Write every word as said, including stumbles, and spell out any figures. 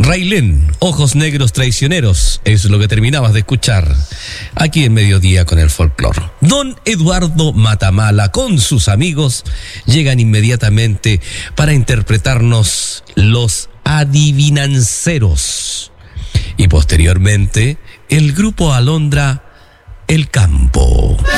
Railén, Ojos Negros Traicioneros, es lo que terminabas de escuchar aquí en Mediodía con el Folclore. Don Eduardo Matamala con sus amigos llegan inmediatamente para interpretarnos Los Adivinanceros y posteriormente el grupo Alondra, El Campo.